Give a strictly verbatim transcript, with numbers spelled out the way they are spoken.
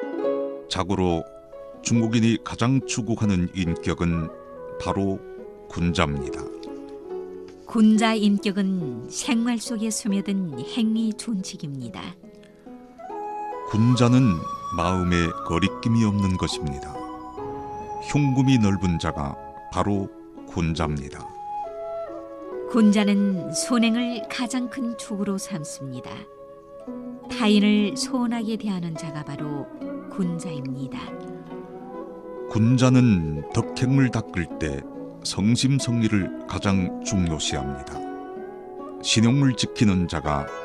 자고로 중국인이 가장 추구하는 인격은 바로 군자입니다. 군자 인격은 생활 속에 스며든 행위 준칙입니다. 군자는 마음에 거리낌이 없는 것입니다. 흉금이 넓은 자가 바로 군자입니다. 군자는 선행을 가장 큰 축으로 삼습니다. 타인을 소원하게 대하는 자가 바로 군자입니다. 군자는 덕행을 닦을 때 성심성의를 가장 중요시합니다. 신용을 지키는 자가